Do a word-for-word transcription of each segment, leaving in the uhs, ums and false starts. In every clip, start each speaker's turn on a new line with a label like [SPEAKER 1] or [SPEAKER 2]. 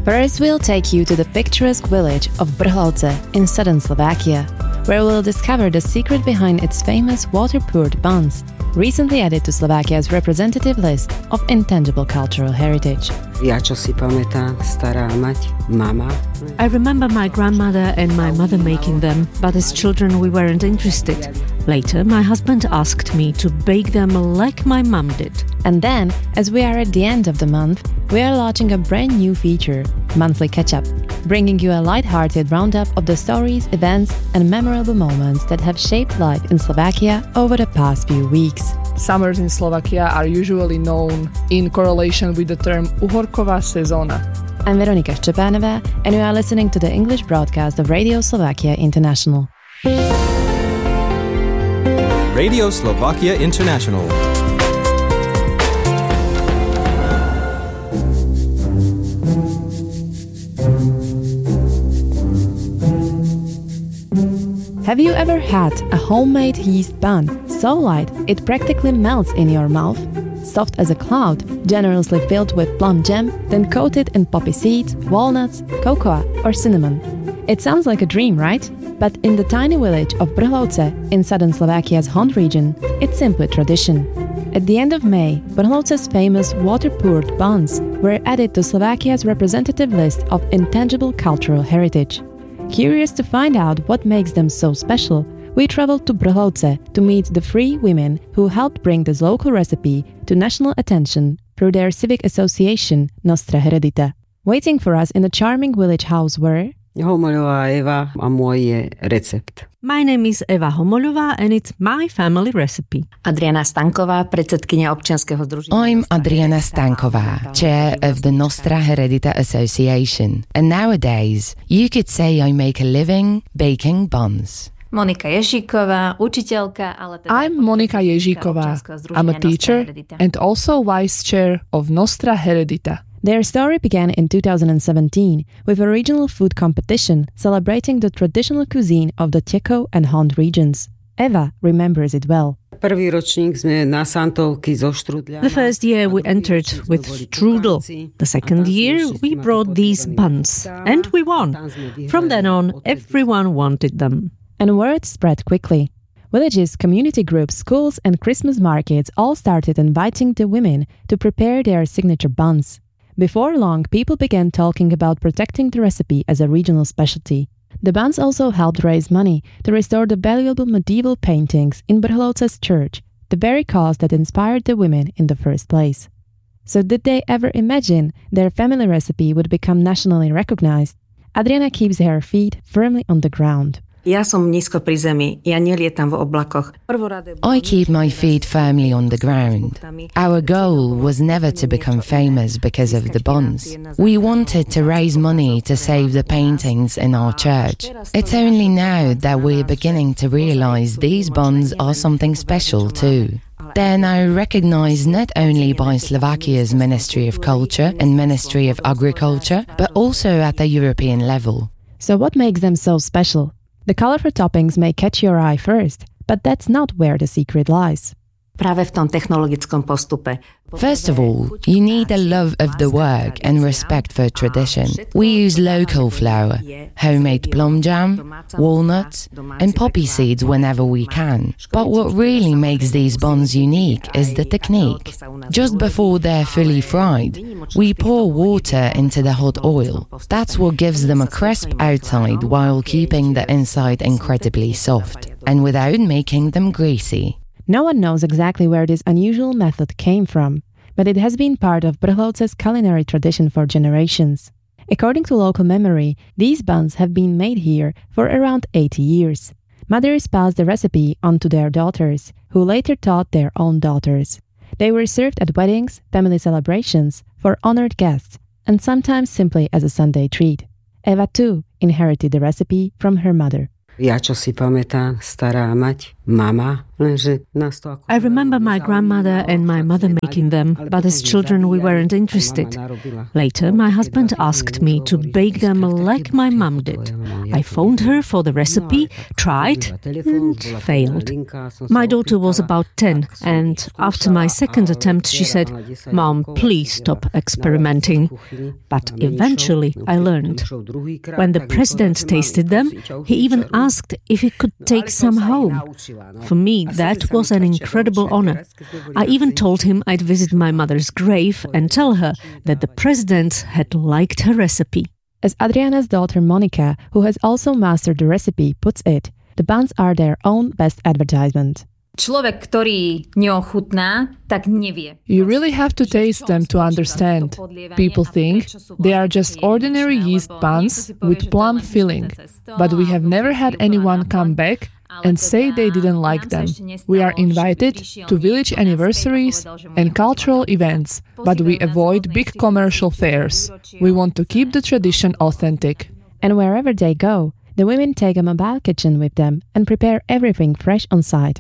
[SPEAKER 1] First, we'll take you to the picturesque village of Brhlovce in southern Slovakia, where we'll discover the secret behind its famous water-poured buns, recently added to Slovakia's representative list of intangible cultural heritage.
[SPEAKER 2] Ja čo si pamätám, stará mať, mama.
[SPEAKER 3] I remember my grandmother and my mother making them, but as children we weren't interested. Later, my husband asked me to bake them like my mum did.
[SPEAKER 1] And then, as we are at the end of the month, we are launching a brand new feature, Monthly Catch-Up, bringing you a light-hearted roundup of the stories, events and memorable moments that have shaped life in Slovakia over the past few weeks.
[SPEAKER 4] Summers in Slovakia are usually known in correlation with the term uhorková sezóna.
[SPEAKER 1] I'm Veronika Szczepanova, and you are listening to the English broadcast of Radio Slovakia International.
[SPEAKER 5] Radio Slovakia International.
[SPEAKER 1] Have you ever had a homemade yeast bun so light it practically melts in your mouth? Soft as a cloud, generously filled with plum jam, then coated in poppy seeds, walnuts, cocoa or cinnamon. It sounds like a dream, right? But in the tiny village of Brhlovce in southern Slovakia's Hont region, it's simply tradition. At the end of May, Brhlovce's famous water-poured buns were added to Slovakia's representative list of intangible cultural heritage. Curious to find out what makes them so special, we traveled to Brhlovce to meet the three women who helped bring this local recipe to national attention through their civic association Nostra Heredita. Waiting for us in a charming village house were
[SPEAKER 2] Homoľová Eva a môj je recept.
[SPEAKER 3] My name is Eva Homoľová and it's my family recipe.
[SPEAKER 6] Adriana Stanková, predsedkynia občianskeho združenia.
[SPEAKER 7] I'm Adriana Stanková, chair of the Nostra Heredita Association. And nowadays, you could say I make a living baking buns.
[SPEAKER 6] Monika Ježíková, učiteľka, ale teda
[SPEAKER 4] I'm Monika Ježíková. I'm a teacher and also vice chair of Nostra Heredita.
[SPEAKER 1] Their story began in two thousand seventeen with a regional food competition celebrating the traditional cuisine of the Teko and Hont regions. Eva remembers it well.
[SPEAKER 2] Prvý ročník sme na Santovky zo štrúdľa.
[SPEAKER 3] The first year we entered with strudel. The second year we brought these buns and we won. From then on, everyone wanted them.
[SPEAKER 1] And word spread quickly. Villages, community groups, schools and Christmas markets all started inviting the women to prepare their signature buns. Before long, people began talking about protecting the recipe as a regional specialty. The buns also helped raise money to restore the valuable medieval paintings in Brhlovce's church, the very cause that inspired the women in the first place. So did they ever imagine their family recipe would become nationally recognized? Adriana keeps her feet firmly on the ground.
[SPEAKER 6] Ja som nízko pri zemi, ja nelietam v oblakoch.
[SPEAKER 7] I keep my feet firmly on the ground. Our goal was never to become famous because of the buns. We wanted to raise money to save the paintings in our church. It's only now that we're beginning to realize these buns are something special too. They're now recognized not only by Slovakia's Ministry of Culture and Ministry of Agriculture, but also at the European level.
[SPEAKER 1] So what makes them so special? The colorful toppings may catch your eye first, but that's not where the secret lies.
[SPEAKER 6] Práve v tom technologickom postupe.
[SPEAKER 7] First of all, you need a love of the work and respect for tradition. We use local flour, homemade plum jam, walnuts, and poppy seeds whenever we can. But what really makes these buns unique is the technique. Just before they're fully fried, we pour water into the hot oil. That's what gives them a crisp outside while keeping the inside incredibly soft, and without making them greasy.
[SPEAKER 1] No one knows exactly where this unusual method came from, but it has been part of Brhlovce's culinary tradition for generations. According to local memory, these buns have been made here for around eighty years. Mothers passed the recipe on to their daughters, who later taught their own daughters. They were served at weddings, family celebrations, for honored guests, and sometimes simply as a Sunday treat. Eva too inherited the recipe from her mother.
[SPEAKER 2] Ja čo si pamätám, stará mať, mama
[SPEAKER 3] I remember my grandmother and my mother making them, but as children we weren't interested. Later, my husband asked me to bake them like my mum did. I phoned her for the recipe, tried, and failed. My daughter was about ten, and after my second attempt she said, "Mom, please stop experimenting." But eventually I learned. When the president tasted them, he even asked if he could take some home. For me, that was an incredible honor. I even told him I'd visit my mother's grave and tell her that the president had liked her recipe.
[SPEAKER 1] As Adriana's daughter Monica, who has also mastered the recipe, puts it, the buns are their own best advertisement.
[SPEAKER 8] Človek, ktorý neochutná, tak nevie.
[SPEAKER 4] You really have to taste them to understand. People think they are just ordinary yeast buns with plum filling, but we have never had anyone come back and say they didn't like them. We are invited to village anniversaries and cultural events, but we avoid big commercial fairs. We want to keep the tradition authentic.
[SPEAKER 1] And wherever they go, the women take a mobile kitchen with them and prepare everything fresh on site.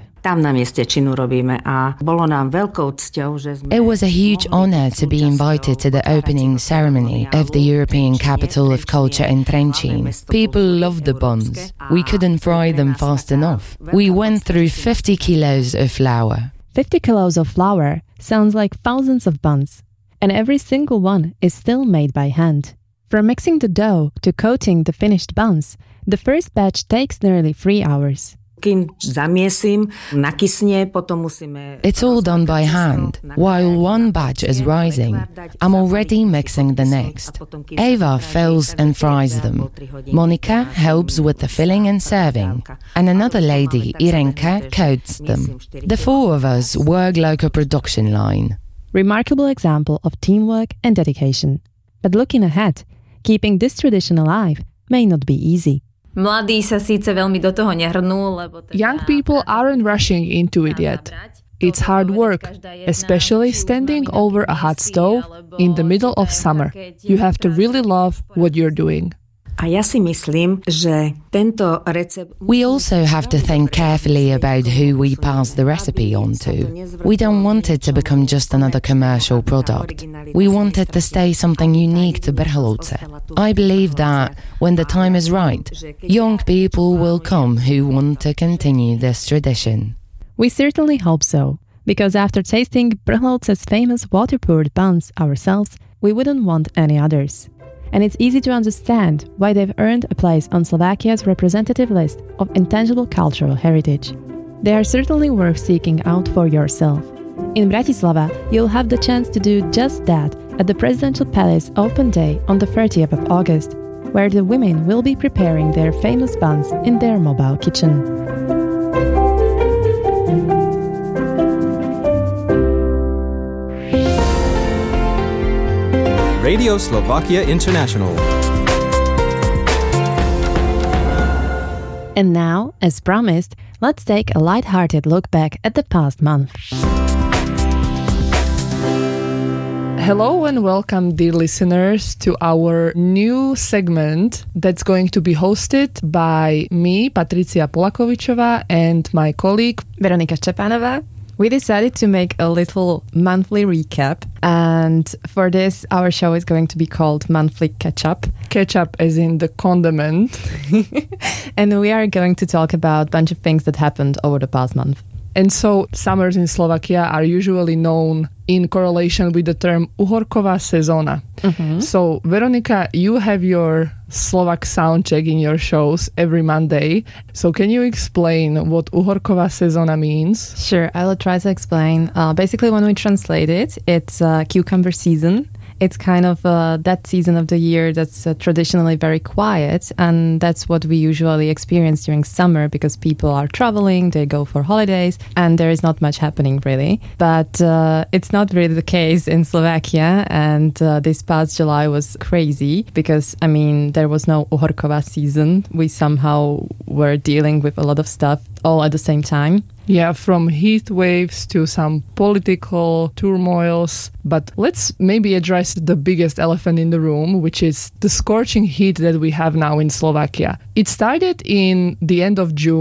[SPEAKER 7] It was a huge honor to be invited to the opening ceremony of the European Capital of Culture in Trenčín. People loved the buns. We couldn't fry them fast enough. We went through fifty kilos of flour.
[SPEAKER 1] fifty kilos of flour sounds like thousands of buns, and every single one is still made by hand. From mixing the dough to coating the finished buns, the first batch takes nearly three hours.
[SPEAKER 7] It's all done by hand. While one batch is rising, I'm already mixing the next. Eva fills and fries them. Monica helps with the filling and serving. And another lady, Irenka, coats them. The four of us work like a production line.
[SPEAKER 1] Remarkable example of teamwork and dedication. But looking ahead, keeping this tradition alive may not be easy.
[SPEAKER 8] Young
[SPEAKER 4] people aren't rushing into it yet. It's hard work, especially standing over a hot stove in the middle of summer. You have to really love what you're doing.
[SPEAKER 7] We also have to think carefully about who we pass the recipe on to. We don't want it to become just another commercial product. We want it to stay something unique to Brhlovce. I believe that when the time is right, young people will come who want to continue this tradition.
[SPEAKER 1] We certainly hope so, because after tasting Brhlovce's famous water-poured buns ourselves, we wouldn't want any others. And it's easy to understand why they've earned a place on Slovakia's representative list of intangible cultural heritage. They are certainly worth seeking out for yourself. In Bratislava, you'll have the chance to do just that at the Presidential Palace Open Day on the thirtieth of August, where the women will be preparing their famous buns in their mobile kitchen.
[SPEAKER 5] Radio Slovakia International.
[SPEAKER 1] And now, as promised, let's take a light-hearted look back at the past month.
[SPEAKER 4] Hello and welcome, dear listeners, to our new segment that's going to be hosted by me, Patricia Polakovičová, and my colleague
[SPEAKER 1] Veronika Štepanová. We decided to make a little monthly recap, and for this our show is going to be called Monthly Catch-Up.
[SPEAKER 4] Ketchup as in the condiment.
[SPEAKER 1] And we are going to talk about a bunch of things that happened over the past month.
[SPEAKER 4] And so summers in Slovakia are usually known in correlation with the term Uhorková sezóna. Mm-hmm. So, Veronika, you have your Slovak sound check in your shows every Monday. So can you explain what Uhorková sezóna means?
[SPEAKER 1] Sure, I will try to explain. Uh, basically, when we translate it, it's uh, cucumber season. It's kind of uh, that season of the year that's uh, traditionally very quiet, and that's what we usually experience during summer because people are traveling, they go for holidays, and there is not much happening really. But uh, it's not really the case in Slovakia, and uh, this past July was crazy because, I mean, there was no Uhorková season. We somehow were dealing with a lot of stuff all at the same time.
[SPEAKER 4] Yeah, from heat waves to some political turmoils. But let's maybe address the biggest elephant in the room, which is the scorching heat that we have now in Slovakia. It started in the end of June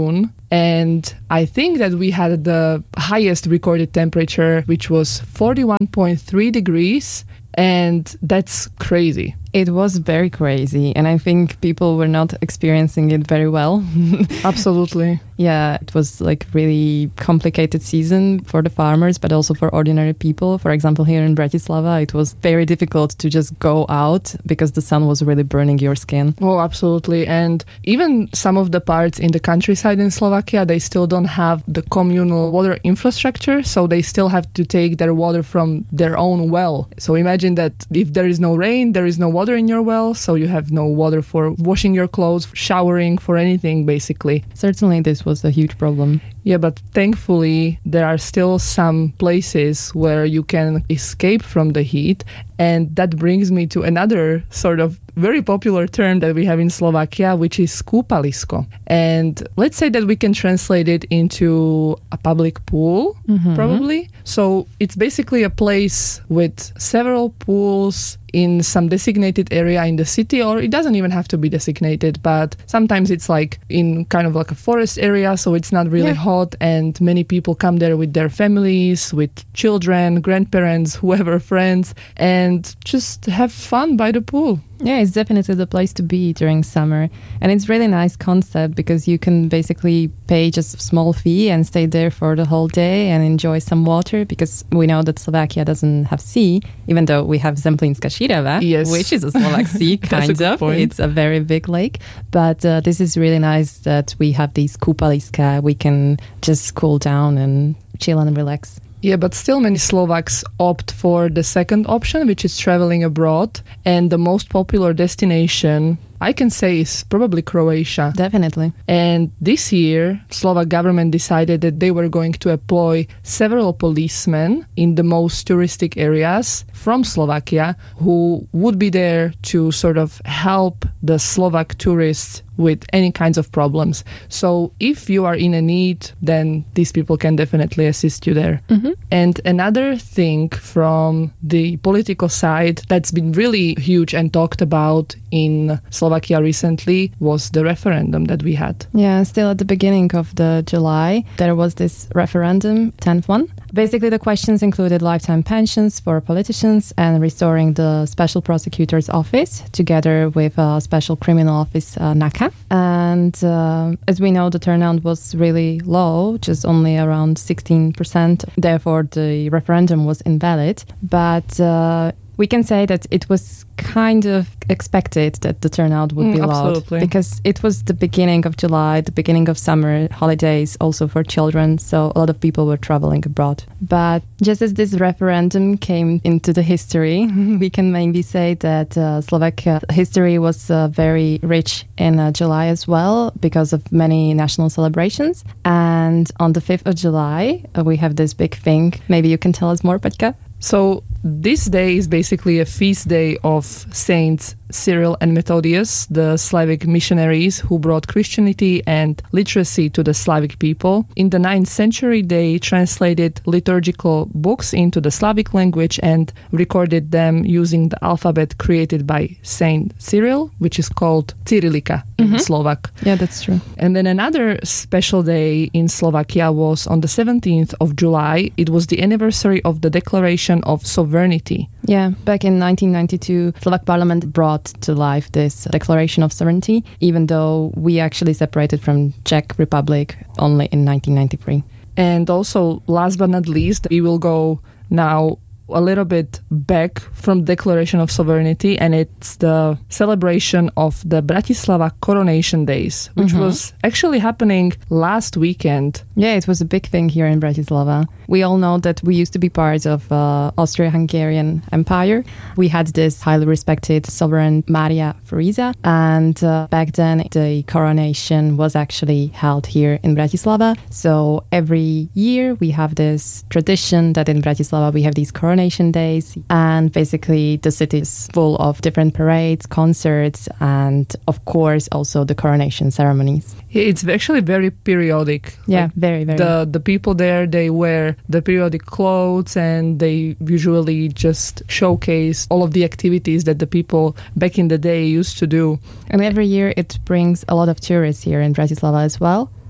[SPEAKER 4] And I think that we had the highest recorded temperature, which was forty-one point three degrees. And that's crazy.
[SPEAKER 1] It was very crazy. And I think people were not experiencing it very well.
[SPEAKER 4] Absolutely.
[SPEAKER 1] Yeah, it was like really complicated season for the farmers, but also for ordinary people. For example, here in Bratislava, it was very difficult to just go out because the sun was really burning your skin.
[SPEAKER 4] Oh, absolutely. And even some of the parts in the countryside in Slovakia, they still don't have the communal water infrastructure. So they still have to take their water from their own well. So imagine that if there is no rain, there is no water in your well. So you have no water for washing your clothes, showering, for anything, basically.
[SPEAKER 1] Certainly, this was a huge problem.
[SPEAKER 4] Yeah, but thankfully, there are still some places where you can escape from the heat. And that brings me to another sort of very popular term that we have in Slovakia, which is kúpalisko. And let's say that we can translate it into a public pool, mm-hmm. probably. So it's basically a place with several pools in some designated area in the city, or it doesn't even have to be designated, but sometimes it's like in kind of like a forest area, so it's not really yeah. hot, and many people come there with their families, with children, grandparents, whoever, friends, and just have fun by the pool.
[SPEAKER 1] Yeah, it's definitely the place to be during summer. And it's really nice concept because you can basically pay just a small fee and stay there for the whole day and enjoy some water, because we know that Slovakia doesn't have sea, even though we have Zemplínska Šírava,
[SPEAKER 4] yes.
[SPEAKER 1] which is a Slovak sea, kind of.
[SPEAKER 4] Point.
[SPEAKER 1] It's a very big lake. But uh, this is really nice that we have these kúpaliska. We can just cool down and chill and relax.
[SPEAKER 4] Yeah, but still many Slovaks opt for the second option, which is traveling abroad. And the most popular destination, I can say, is probably Croatia.
[SPEAKER 1] Definitely.
[SPEAKER 4] And this year, Slovak government decided that they were going to employ several policemen in the most touristic areas from Slovakia who would be there to sort of help the Slovak tourists with any kinds of problems. So if you are in a need, then these people can definitely assist you there. Mm-hmm. And another thing from the political side that's been really huge and talked about in Slovakia recently was the referendum that we had.
[SPEAKER 1] Yeah, still at the beginning of the July, there was this referendum, tenth one. Basically, the questions included lifetime pensions for politicians and restoring the Special Prosecutor's Office, together with a Special Criminal Office, uh, NACA. And uh, as we know, the turnout was really low, just only around sixteen percent. Therefore, the referendum was invalid. But uh, we can say that it was kind of expected that the turnout would be
[SPEAKER 4] mm,
[SPEAKER 1] low, because it was the beginning of July, the beginning of summer holidays also for children, so a lot of people were traveling abroad. But just as this referendum came into the history, we can maybe say that uh, Slovak uh, history was uh, very rich in uh, July as well, because of many national celebrations. And on the fifth of July, uh, we have this big thing. Maybe you can tell us more, Petka?
[SPEAKER 4] So this day is basically a feast day of Saints Cyril and Methodius, the Slavic missionaries who brought Christianity and literacy to the Slavic people. In the ninth century, they translated liturgical books into the Slavic language and recorded them using the alphabet created by Saint Cyril, which is called Cyrillica in mm-hmm. Slovak.
[SPEAKER 1] Yeah, that's true.
[SPEAKER 4] And then another special day in Slovakia was on the seventeenth of July. It was the anniversary of the Declaration of Sovereignty.
[SPEAKER 1] Yeah, back in nineteen ninety-two, Slovak Parliament brought to life this Declaration of Sovereignty, even though we actually separated from Czech Republic only in nineteen ninety-three.
[SPEAKER 4] And also, last but not least, we will go now a little bit back from Declaration of Sovereignty, and it's the celebration of the Bratislava Coronation Days, which mm-hmm. was actually happening last weekend.
[SPEAKER 1] Yeah, it was a big thing here in Bratislava. We all know that we used to be part of uh, Austro-Hungarian Empire. We had this highly respected sovereign Mária Therézia, and uh, back then the coronation was actually held here in Bratislava. So every year we have this tradition that in Bratislava we have these coronation days, and basically the city is full of different parades, concerts, and of course also the coronation ceremonies.
[SPEAKER 4] It's actually very periodic.
[SPEAKER 1] Yeah,
[SPEAKER 4] like
[SPEAKER 1] very, very.
[SPEAKER 4] The the people there, they wear the periodic clothes, and they usually just showcase all of the activities that the people back in the day used to do.
[SPEAKER 1] And every year it brings a lot of tourists here in Bratislava as well.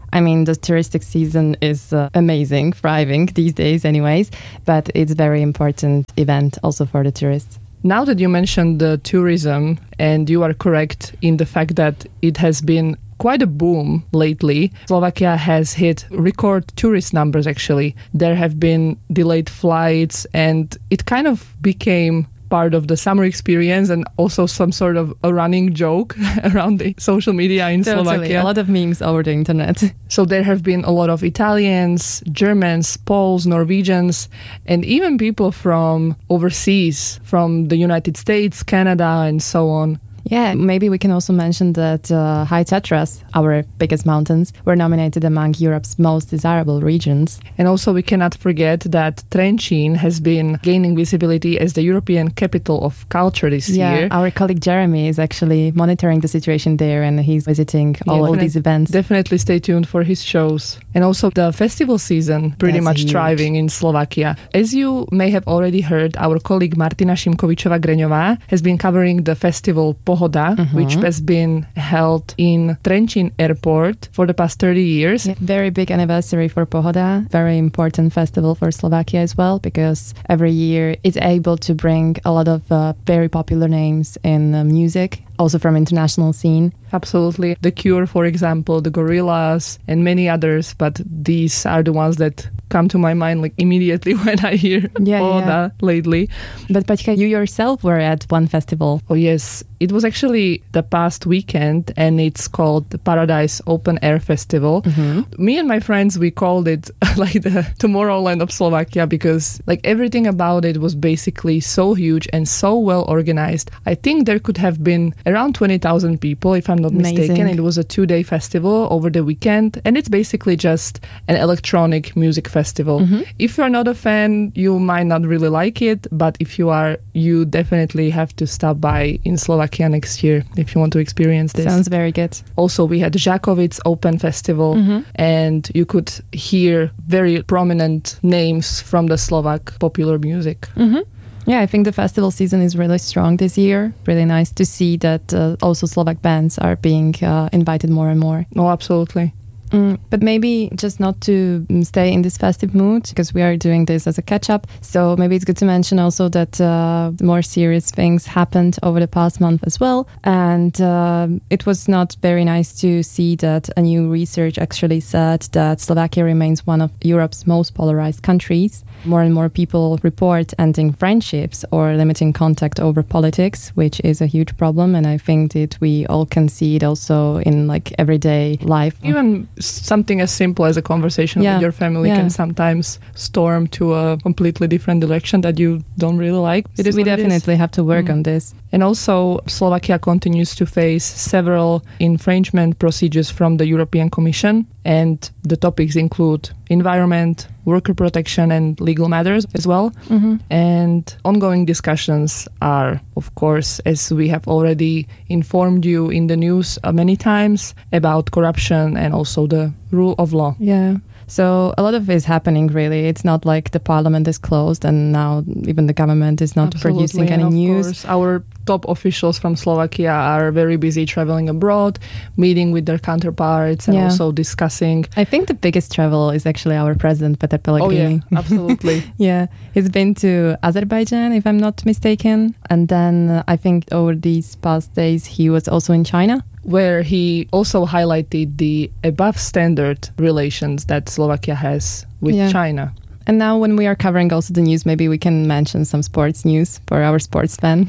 [SPEAKER 1] I mean, the touristic season is uh, amazing, thriving these days anyways, but it's a very important event also for the tourists.
[SPEAKER 4] Now that you mentioned the tourism, and you are correct in the fact that it has been quite a boom lately, Slovakia has hit record tourist numbers actually. There have been delayed flights, and it kind of became part of the summer experience and also some sort of a running joke around the social media in
[SPEAKER 1] totally.
[SPEAKER 4] Slovakia.
[SPEAKER 1] A lot of memes over the internet.
[SPEAKER 4] So there have been a lot of Italians, Germans, Poles, Norwegians, and even people from overseas, from the United States, Canada, and so on.
[SPEAKER 1] Yeah, maybe we can also mention that uh, High Tatras, our biggest mountains, were nominated among Europe's most desirable regions.
[SPEAKER 4] And also we cannot forget that Trenčín has been gaining visibility as the European capital of culture this
[SPEAKER 1] yeah,
[SPEAKER 4] year.
[SPEAKER 1] Our colleague Jeremy is actually monitoring the situation there, and he's visiting all yeah, of these events.
[SPEAKER 4] Definitely stay tuned for his shows. And also the festival season pretty That's much huge. Thriving in Slovakia. As you may have already heard, our colleague Martina Šimkovičová-Greňová has been covering the festival Pohoda, mm-hmm. which has been held in Trenčín Airport for the past thirty years.
[SPEAKER 1] Yeah, very big anniversary for Pohoda. Very important festival for Slovakia as well, because every year it's able to bring a lot of uh, very popular names in uh, music, also from international scene.
[SPEAKER 4] Absolutely. The Cure, for example, the Gorillaz, and many others, but these are the ones that come to my mind like immediately when I hear
[SPEAKER 1] yeah,
[SPEAKER 4] Pohoda
[SPEAKER 1] yeah.
[SPEAKER 4] lately.
[SPEAKER 1] But Paťka, you yourself were at one festival.
[SPEAKER 4] Oh yes, it was actually the past weekend, and it's called the Paradise Open Air Festival. Mm-hmm. Me and my friends, we called it like the Tomorrowland of Slovakia, because like everything about it was basically so huge and so well organized. I think there could have been around twenty thousand people, if I'm not
[SPEAKER 1] Amazing.
[SPEAKER 4] mistaken. It was a two-day festival over the weekend, and it's basically just an electronic music festival. Mm-hmm. If you're not a fan, you might not really like it, but if you are, you definitely have to stop by in Slovakia next year if you want to experience this.
[SPEAKER 1] Sounds very good.
[SPEAKER 4] Also, we had Žakovic Open Festival, mm-hmm. and you could hear very prominent names from the Slovak popular music.
[SPEAKER 1] Mm-hmm. Yeah, I think the festival season is really strong this year. Really nice to see that uh, also Slovak bands are being uh, invited more and more.
[SPEAKER 4] Oh, absolutely.
[SPEAKER 1] Mm, but maybe just not to stay in this festive mood, because we are doing this as a catch-up. So maybe it's good to mention also that uh, more serious things happened over the past month as well. And uh, it was not very nice to see that a new research actually said that Slovakia remains one of Europe's most polarized countries. More and more people report ending friendships or limiting contact over politics, which is a huge problem. And I think that we all can see it also in like everyday life.
[SPEAKER 4] Even something as simple as a conversation yeah. with your family yeah. can sometimes storm to a completely different direction that you don't really like.
[SPEAKER 1] It is we definitely have to work mm. on this.
[SPEAKER 4] And also, Slovakia continues to face several infringement procedures from the European Commission, and the topics include environment, worker protection, and legal matters as well. Mm-hmm. And ongoing discussions are, of course, as we have already informed you in the news uh, many times, about corruption and also the rule of law.
[SPEAKER 1] Yeah. So a lot of it is happening, really. It's not like the parliament is closed and now even the government is not
[SPEAKER 4] Absolutely.
[SPEAKER 1] producing any
[SPEAKER 4] and of
[SPEAKER 1] news.
[SPEAKER 4] Course, our top officials from Slovakia are very busy traveling abroad, meeting with their counterparts, and yeah. also discussing.
[SPEAKER 1] I think the biggest travel is actually our president, Peter Pellegrini.
[SPEAKER 4] Oh yeah, absolutely.
[SPEAKER 1] Yeah, he's been to Azerbaijan, if I'm not mistaken. And then uh, I think over these past days, he was also in China,
[SPEAKER 4] where he also highlighted the above standard relations that Slovakia has with yeah. China.
[SPEAKER 1] And now when we are covering also the news, maybe we can mention some sports news for our sports fan.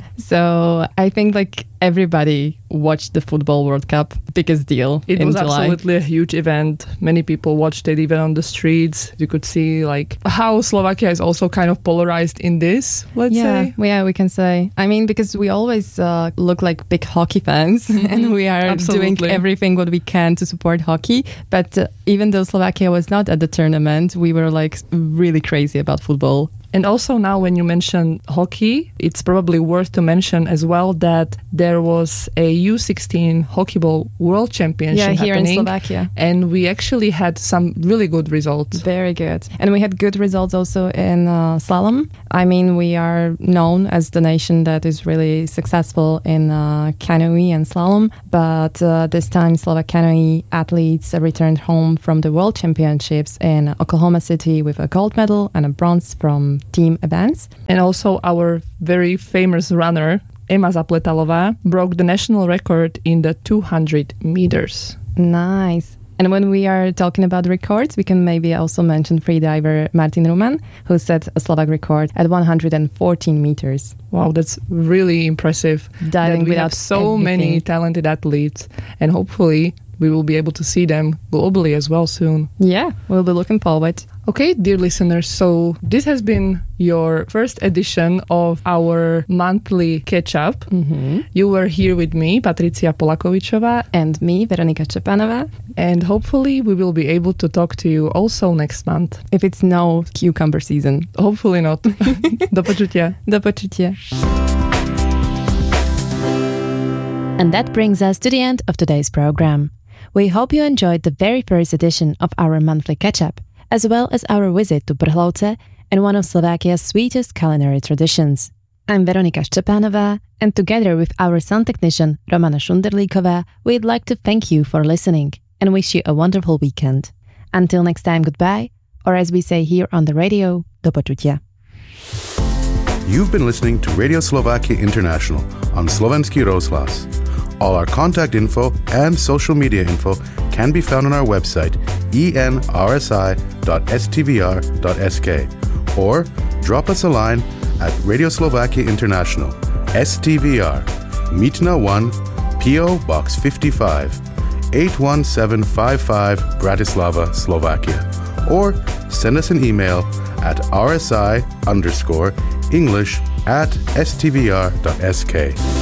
[SPEAKER 1] So I think like everybody watched the Football World Cup, biggest deal
[SPEAKER 4] it
[SPEAKER 1] in
[SPEAKER 4] was
[SPEAKER 1] July.
[SPEAKER 4] Absolutely a huge event. Many people watched it even on the streets. You could see like how Slovakia is also kind of polarized in this, let's
[SPEAKER 1] yeah,
[SPEAKER 4] say.
[SPEAKER 1] Yeah, we can say. I mean, because we always uh, look like big hockey fans mm-hmm. and we are absolutely. doing everything what we can to support hockey. But uh, even though Slovakia was not at the tournament, we were like really crazy about football.
[SPEAKER 4] And also now when you mention hockey, it's probably worth to mention as well that there was a U sixteen hockey ball world championship
[SPEAKER 1] yeah, here
[SPEAKER 4] happening.
[SPEAKER 1] in Slovakia.
[SPEAKER 4] And we actually had some really good results.
[SPEAKER 1] Very good. And we had good results also in uh, slalom. I mean, we are known as the nation that is really successful in uh, canoe and slalom. But uh, this time Slovak canoe athletes returned home from the world championships in Oklahoma City with a gold medal and a bronze from team events.
[SPEAKER 4] And also our very famous runner, Ema Zapletalová, broke the national record in the two hundred meters.
[SPEAKER 1] Nice. And when we are talking about records, we can maybe also mention freediver Martin Ruman, who set a Slovak record at one hundred fourteen meters.
[SPEAKER 4] Wow, that's really impressive.
[SPEAKER 1] Diving
[SPEAKER 4] that we
[SPEAKER 1] without
[SPEAKER 4] have so
[SPEAKER 1] everything.
[SPEAKER 4] many talented athletes, and hopefully we will be able to see them globally as well soon.
[SPEAKER 1] Yeah, we'll be looking forward.
[SPEAKER 4] Okay, dear listeners, so this has been your first edition of our monthly catch-up.
[SPEAKER 1] Mm-hmm.
[SPEAKER 4] You were here with me, Patricia Polakovičová.
[SPEAKER 1] And me, Veronika Čepanová.
[SPEAKER 4] And hopefully we will be able to talk to you also next month.
[SPEAKER 1] If it's no cucumber season.
[SPEAKER 4] Hopefully not. Do počutia.
[SPEAKER 1] Do počutia. And that brings us to the end of today's program. We hope you enjoyed the very first edition of our monthly catch-up, as well as our visit to Brhlovce and one of Slovakia's sweetest culinary traditions. I'm Veronika Ščepanová, and together with our sound technician Romana Šunderlíková, we'd like to thank you for listening and wish you a wonderful weekend. Until next time, goodbye, or as we say here on the radio, do počutia.
[SPEAKER 9] You've been listening to Radio Slovakia International on Slovenský rozhlas. All our contact info and social media info can be found on our website e n r s i dot s t v r dot s k or drop us a line at Radio Slovakia International, S T V R, Mítna one, P O Box fifty-five, eight one seven five five, Bratislava, Slovakia. Or send us an email at rsi underscore English at s t v r dot s k.